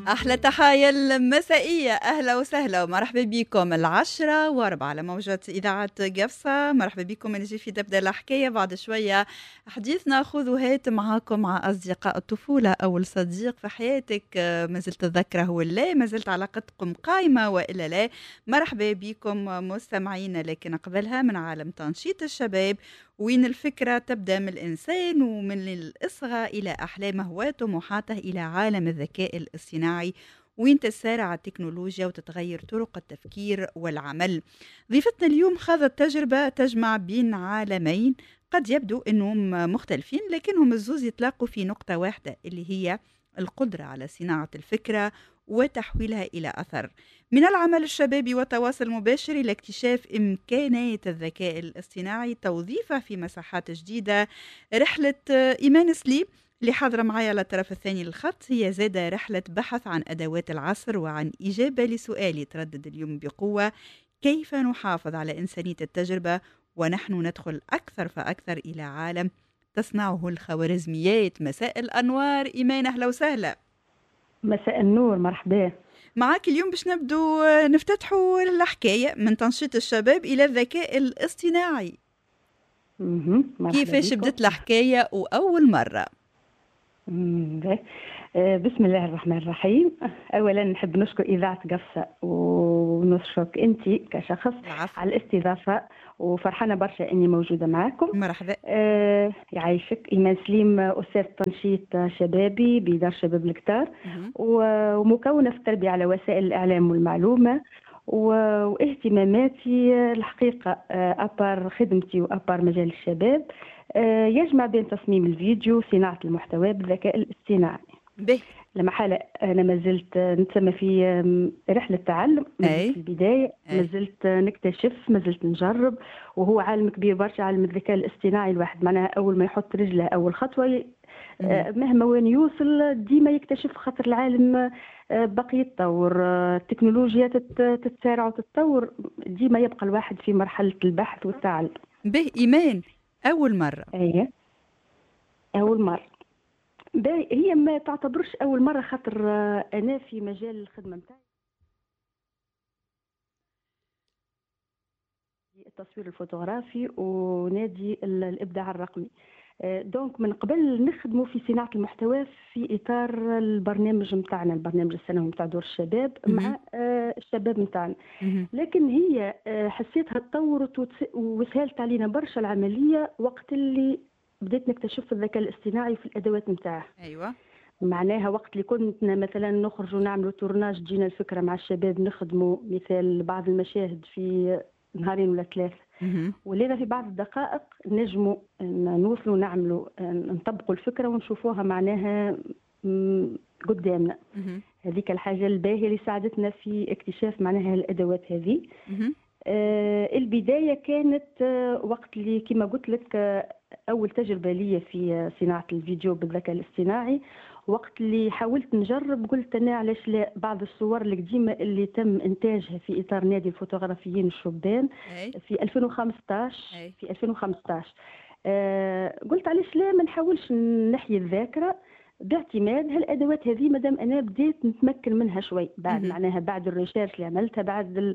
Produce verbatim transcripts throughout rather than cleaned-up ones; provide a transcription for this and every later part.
أحلى تحايا مسائية، أهلا وسهلا ومرحبا بكم. العشرة وأربعة على موجة إذاعة قفصة. مرحبا بكم. نجي في تبدأ الحكاية بعد شوية. حديثنا خذ وهات معاكم مع أصدقاء الطفولة. أول صديق في حياتك ما زلت تذكره ولا ما زلت علاقتكم قائمة وإلا لا؟ مرحبا بكم مستمعين. لكن قبلها من عالم تنشيط الشباب، وين الفكرة تبدأ من الإنسان ومن الإصغى إلى أحلامه وطموحاته إلى عالم الذكاء الاصطناعي، وين تسارع التكنولوجيا وتتغير طرق التفكير والعمل. ضيفتنا اليوم خاضت تجربة تجمع بين عالمين قد يبدو أنهم مختلفين، لكنهم الزوز يتلاقوا في نقطة واحدة اللي هي القدرة على صناعة الفكرة وتحويلها إلى أثر. من العمل الشبابي والتواصل المباشر إلى اكتشاف إمكانية الذكاء الاصطناعي توظيفه في مساحات جديدة. رحلة إيمان سليم اللي حاضرة معايا على الطرف الثاني للخط هي زادة رحلة بحث عن أدوات العصر وعن إجابة لسؤال يتردد اليوم بقوة: كيف نحافظ على إنسانية التجربة ونحن ندخل أكثر فأكثر إلى عالم تصنعه الخوارزميات؟ مساء الأنوار إيمان، أهلا وسهلا. مساء النور، مرحبا معاك. اليوم باش نبدو نفتتحوا الحكاية من تنشيط الشباب إلى الذكاء الاصطناعي. كيفاش بدت الحكاية وأول مرة؟ بسم الله الرحمن الرحيم. أولا نحب نشكر إذاعة قفصة ونشكرك أنت كشخص العفو. على الاستضافة، وفرحانة برشا أني موجودة معاكم. مرحبا. آه يعيشك. إيمان سليم، أستاذ تنشيط شبابي بدار شباب الكتار، ومكونة في التربية على وسائل الإعلام والمعلومة. واهتماماتي الحقيقة أبار خدمتي وأبار مجال الشباب يجمع بين تصميم الفيديو وصناعة المحتوى بالذكاء الاصطناعي. به لما حالة أنا ما زلت نتسمى في رحلة تعلم، ما زلت في البداية، ما زلت نكتشف، ما زلت نجرب. وهو عالم كبير برشا، عالم الذكاء الاصطناعي. الواحد معناها أول ما يحط رجله أول خطوة مهما وين يوصل ديما يكتشف، خاطر العالم بقي يتطور، التكنولوجيا تتسارع وتتطور، ديما يبقى الواحد في مرحلة البحث والتعلم. به إيمان، أول مرة؟ أيه أول مرة. هي ما تعتبرش أول مرة، خاطر أنا في مجال الخدمة متاعي التصوير الفوتوغرافي ونادي الإبداع الرقمي. دونك من قبل نخدموا في صناعة المحتوى في إطار البرنامج متاعنا، البرنامج السنوي متاع دور الشباب مع الشباب متاعنا. لكن هي حسيتها تطورت وسهلت علينا برشا العملية وقت اللي بديت نكتشف الذكاء الاصطناعي في الأدوات متاعه. أيوة. معناها وقت اللي كنا مثلا نخرج ونعملوا تورناج، جينا الفكرة مع الشباب نخدموا مثال بعض المشاهد في نهارين ولا ثلاثة، ولينا في بعض الدقائق نجموا نوصلوا نعملوا نطبقوا الفكرة ونشوفوها معناها قدامنا. هذيك الحاجة الباهية اللي ساعدتنا في اكتشاف معناها الأدوات هذه. آه البداية كانت آه وقت اللي كما قلت لك آه أول تجربة لي في صناعة الفيديو بالذكاء الاصطناعي. وقت اللي حاولت نجرب قلت أنا علاش لا بعض الصور القديمة اللي تم إنتاجها في إطار نادي الفوتوغرافيين الشبان في ألفين وخمسطاش في ألفين وخمسطاش آه قلت علاش لا ما نحاولش نحيي الذاكرة باعتماد هالادوات هذه، مادام انا بديت نتمكن منها شوي بعد معناها بعد الريسيرش اللي عملتها، بعد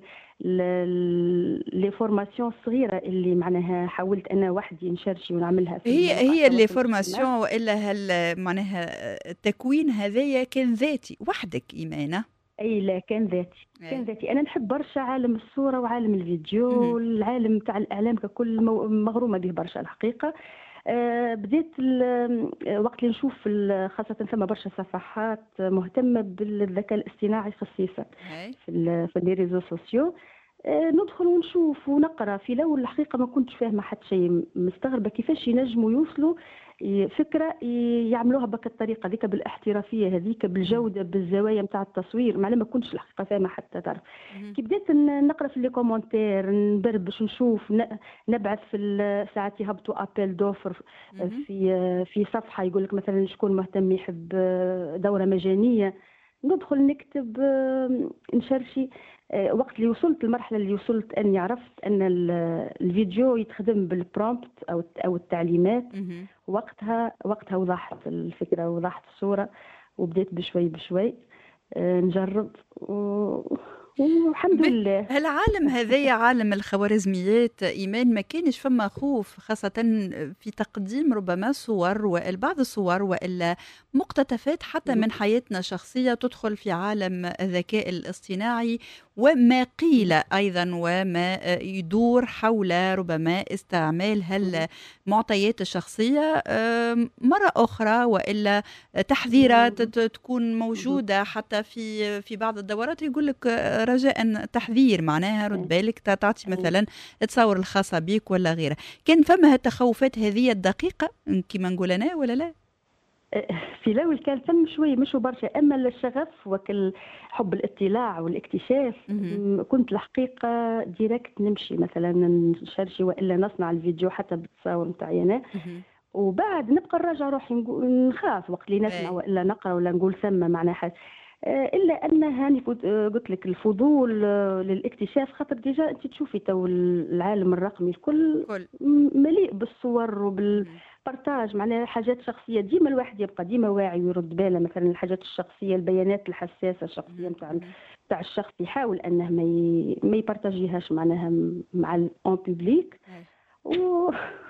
لي فورماسيون الصغيره اللي معناها حاولت انا وحدي نشرشي ونعملها في هي هي اللي فورماسيون والا هل معناها التكوين هذايا كان ذاتي وحدك ايمانه؟ اي لا، كان ذاتي. أي. كان ذاتي. انا نحب برشا عالم الصوره وعالم الفيديو، العالم تاع الاعلام ككل مغرومه به برشا الحقيقه. أه بديت وقت اللي نشوف خاصة ثم برشا صفحات مهتمة بالذكاء الاصطناعي خصيصا في في لي ريزو سوسيو. أه ندخل ونشوف ونقرا. في الاول الحقيقة ما كنتش فاهمة حتى شيء، مستغربة كيفاش ينجموا يوصلوا فكرة يعملوها بك الطريقة ذيك بالاحترافية هذيك بالجودة بالزوايا متاع التصوير. معنا ما كنتش الحقيقة فاهمة حتى تعرف. كي بديت نقرا في لي كومونتير نبربش نشوف نبعث في ساعات يهبطوا ابل دوفر في في صفحة يقول لك مثلا شكون مهتم يحب دورة مجانية، ندخل نكتب نشرشي. وقت اللي وصلت المرحله اللي وصلت اني عرفت ان الفيديو يتخدم بالبرومبت او او التعليمات، وقتها وقتها وضحت الفكره ووضحت الصوره، وبديت بشوي بشوي نجرب و... والحمد لله. العالم هذايا عالم الخوارزميات إيمان، ما كانش فما خوف خاصة في تقديم ربما صور وبعض الصور وإلا مقتطفات حتى من حياتنا الشخصية تدخل في عالم الذكاء الاصطناعي، وما قيل أيضا وما يدور حول ربما استعمال هالمعطيات الشخصية مرة أخرى، وإلا تحذيرات تكون موجودة حتى في في بعض الدورات يقول لك رجاء تحذير، معناها رد بالك تعطي مثلا تصور الخاصة بيك ولا غيره. كان فما التخوفات هذه الدقيقة كما نقول أنا ولا لا؟ في الاول كان فم شوي مش برشا، اما الشغف وكل حب الاطلاع والاكتشاف كنت الحقيقه ديريكت نمشي مثلا نشرشي والا نصنع الفيديو حتى بالتصاور نتاعي انا، وبعد نبقى نراجع روحي نخاف وقت اللي نسمع والا نقرا ولا نقول ثم معناها حاجه، الا ان هاني قلت لك الفضول للاكتشاف، خاطر ديجا انت تشوفي تو العالم الرقمي الكل مليء بالصور وبالبارتاج، معناها حاجات شخصيه، ديما الواحد يبقى ديما واعي ويرد باله مثلا الحاجات الشخصيه، البيانات الحساسه الشخصيه نتاع نتاع الشخص، يحاول انه ما ما يبارتاجيهاش معناها مع الاون بوبليك. و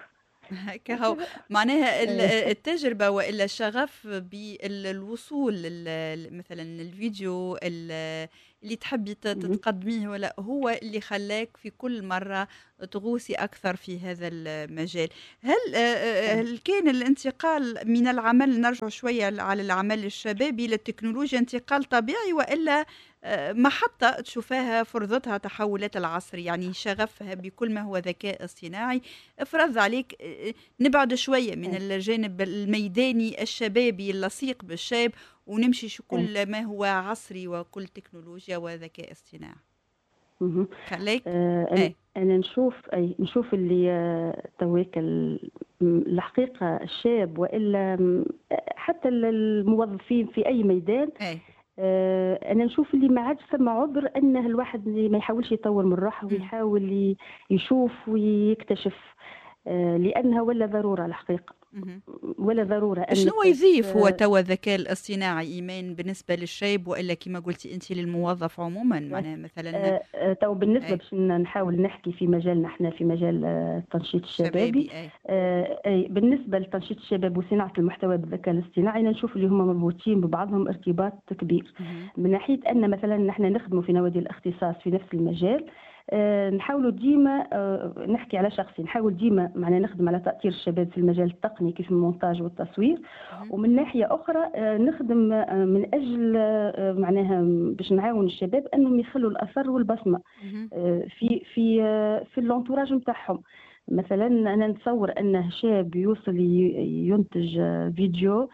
كهو معناها التجربة وإلا الشغف بالوصول مثلا الفيديو اللي تحبي تقدميه ولا هو اللي خلاك في كل مرة تغوصي أكثر في هذا المجال. هل هل كان الانتقال من العمل، نرجع شوية على العمل الشبابي للتكنولوجيا، انتقال طبيعي وإلا محطة تشوفها فرضتها تحولات العصر، يعني شغفها بكل ما هو ذكاء اصطناعي افرض عليك نبعد شوية من الجانب الميداني الشبابي اللصيق بالشاب ونمشي شو كل ما هو عصري وكل تكنولوجيا وذكاء اصطناعي؟ خليك آه أنا نشوف أي نشوف اللي آه تويك الحقيقة الشاب وإلا حتى الموظفين في أي ميدان أي. آه أنا نشوف اللي ما عادش ثم عذر أنه الواحد ما يحاولش يطور من روحه ويحاول يشوف ويكتشف، آه لأنها ولا ضرورة الحقيقة ولا ضرورة. شنو يضيف هو توا الذكاء الاصطناعي إيمان بالنسبة للشاب وإلا كما قلتي أنت للموظف عموما؟ معناها مثلا آه تو بالنسبة باش نحاول نحكي في مجالنا احنا في مجال التنشيط الشبابي، أي. آه أي بالنسبة للتنشيط الشباب وصناعة المحتوى بالذكاء الاصطناعي نشوف اللي هم مربوطين ببعضهم ارتباط كبير، من ناحية أن مثلا نحن نخدموا في نوادي الاختصاص في نفس المجال، أه نحاولوا ديما أه نحكي على شخصي، نحاول ديما معنا نخدم على تأطير الشباب في المجال التقني كيف المونتاج والتصوير، ومن ناحية أخرى أه نخدم أه من أجل أه معناها باش نعاون الشباب أنهم يخلوا الأثر والبصمة أه في في أه في اللونتوراج نتاعهم. مثلا أنا نتصور أنه شاب يوصل ينتج فيديو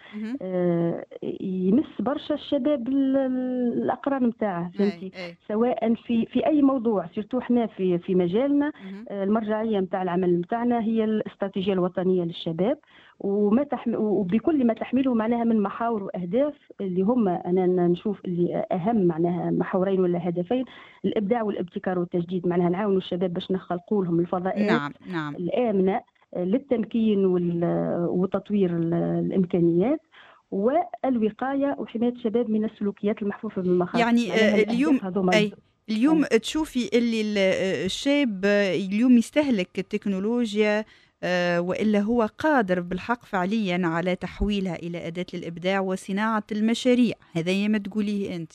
يمس برشا الشباب الأقران متاعه، فهمتي؟ سواء في في أي موضوع، سيرتو احنا في في مجالنا المرجعية متاع العمل متاعنا هي الاستراتيجية الوطنية للشباب، وما تحمل وبكل ما تحمله معناها من محاور واهداف اللي هم انا نشوف اللي اهم معناها محورين ولا هدفين، الابداع والابتكار والتجديد، معناها نعاونوا الشباب باش نخلقوا لهم الفضاءات نعم نعم الامنه للتمكين وتطوير الامكانيات والوقايه وحمايه الشباب من السلوكيات المحفوفه بالمخاطر. يعني اليوم أي اليوم أي. تشوفي اللي الشاب اليوم يستهلك التكنولوجيا أه وإلا هو قادر بالحق فعليا على تحويلها إلى أداة للإبداع وصناعة المشاريع، هذا ما تقوليه أنت،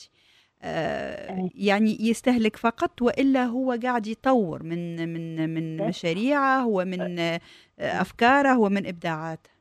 أه يعني يستهلك فقط وإلا هو قاعد يطور من من من مشاريعه ومن أفكاره ومن إبداعاته؟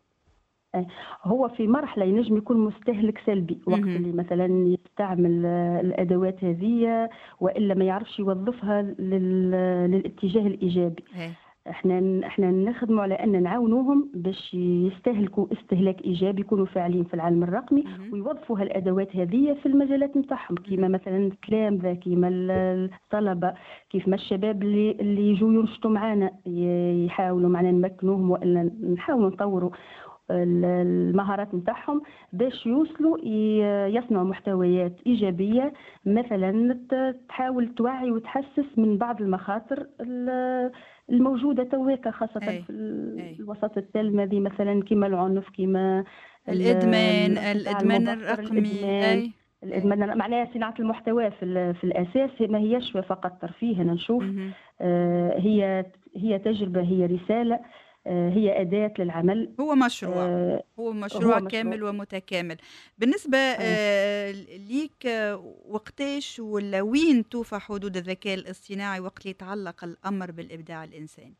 هو في مرحلة ينجم يكون مستهلك سلبي وقت اللي مثلا يستعمل الأدوات هذه وإلا ما يعرفش يوظفها للاتجاه الإيجابي. احنا احنا نخدموا على ان نعاونوهم باش يستهلكوا استهلاك ايجابي، يكونوا فاعلين في العالم الرقمي ويوظفوا هالادوات هذه في المجالات نتاعهم، كيما مثلا التلامذه، كيما الطلبه، كيف ما الشباب اللي اللي يجوا ينشطوا معنا يحاولوا معنا نمكنوهم والا نحاولوا نطوروا المهارات نتاعهم باش يوصلوا يصنعوا محتويات إيجابية، مثلا تحاول توعي وتحسس من بعض المخاطر الموجودة تويكا خاصة أي. في أي. الوسط التلمذي مثلا كيما العنف، كيما الإدمان الإدمان الرقمي. أي. معناها صناعة المحتوى في, في الأساس ما هيش فقط ترفيه. أنا نشوف آه هي هي تجربة، هي رسالة، آه هي أداة للعمل. هو مشروع آه هو مشروع هو كامل مشروع. ومتكامل. بالنسبة آه ليك آه وقتاش ولا وين توفى حدود الذكاء الاصطناعي وقت يتعلق الأمر بالإبداع الإنساني؟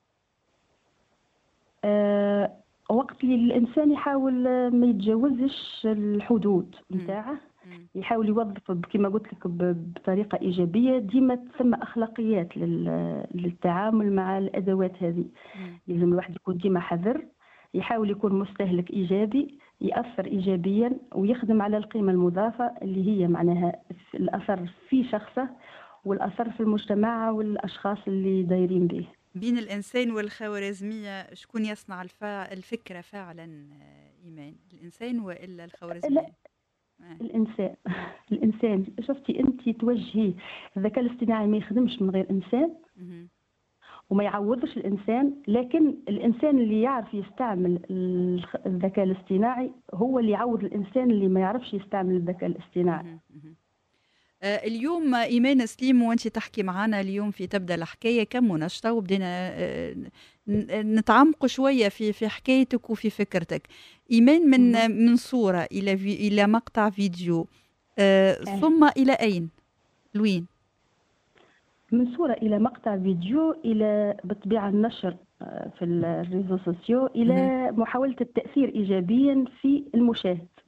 آه وقت اللي الإنسان يحاول ما يتجاوزش الحدود نتاعه، يحاول يوظف كما قلت لك بطريقه ايجابيه. ديما تسمى اخلاقيات للتعامل مع الادوات هذه. لازم الواحد يكون ديما حذر، يحاول يكون مستهلك ايجابي، ياثر ايجابيا ويخدم على القيمه المضافه اللي هي معناها الاثر في شخصه والاثر في المجتمع والاشخاص اللي دايرين به. بين الانسان والخوارزميه شكون يصنع الفكره فعلا ايمان؟ الانسان والا الخوارزميه؟ لا. الانسان الانسان شفتي انت توجهي الذكاء الاصطناعي ما يخدمش من غير انسان وما يعوضش الانسان، لكن الانسان اللي يعرف يستعمل الذكاء الاصطناعي هو اللي يعوض الانسان اللي ما يعرفش يستعمل الذكاء الاصطناعي. اليوم إيمان سليم وانت تحكي معنا اليوم في تبدأ الحكاية كمنشطة، وبدينا نتعمق شوية في في حكايتك وفي فكرتك. إيمان من من صورة إلى إلى مقطع فيديو ثم إلى أين؟ لوين؟ من صورة إلى مقطع فيديو إلى بالطبيعة النشر في الريزو سوسيو إلى محاولة التأثير إيجابيا في المشاهد.